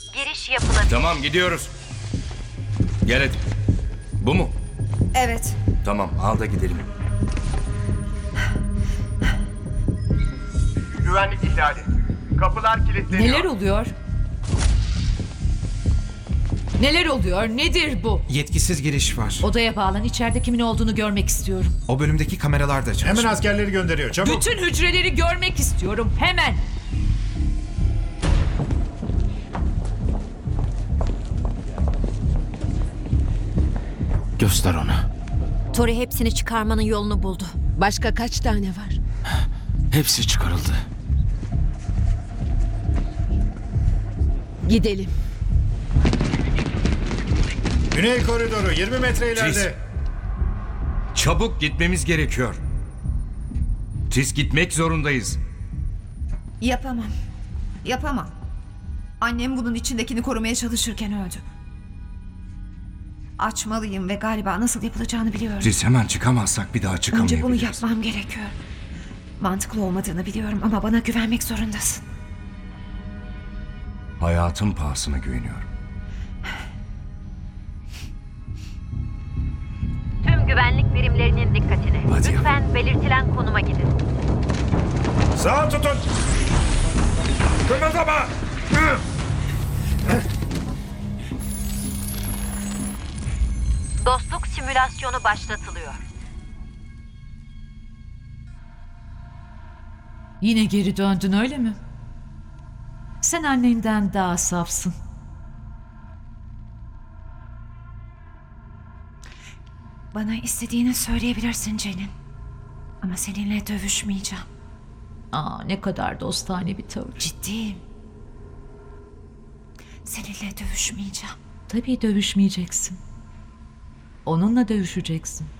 Giriş yapılabilir. Tamam, gidiyoruz. Gel hadi. Bu mu? Evet. Tamam, al da gidelim. Güvenlik ihlali. Kapılar kilitleniyor. Neler oluyor? Neler oluyor? Nedir bu? Yetkisiz giriş var. Odaya bağlan, içeride kimin olduğunu görmek istiyorum. O bölümdeki kameralar da çalışmıyor. Hemen askerleri gönderiyor. Çabuk. Bütün hücreleri görmek istiyorum. Hemen. Göster ona. Tori hepsini çıkarmanın yolunu buldu. Başka kaç tane var? Hepsi çıkarıldı. Gidelim. Güney koridoru 20 metre ileride. Çabuk gitmemiz gerekiyor. Tris, gitmek zorundayız. Yapamam. Yapamam. Annem bunun içindekini korumaya çalışırken öldü. Açmalıyım ve galiba nasıl yapılacağını biliyorum. Tris, hemen çıkamazsak bir daha Önce çıkamayabiliriz. bunu yapmam gerekiyor. Mantıklı olmadığını biliyorum ama bana güvenmek zorundasın. Hayatım pahasına güveniyorum. Tüm güvenlik birimlerinin dikkatine. Hadi Lütfen belirtilen konuma gidin. Sağ tutun. Kımıldama! Dostluk simülasyonu başlatılıyor. Yine geri döndün, öyle mi? Sen annenden daha safsın. Bana istediğini söyleyebilirsin Cenin. Ama seninle dövüşmeyeceğim. Ne kadar dostane bir tavır. Ciddiyim. Seninle dövüşmeyeceğim. Tabii dövüşmeyeceksin. Onunla dövüşeceksin.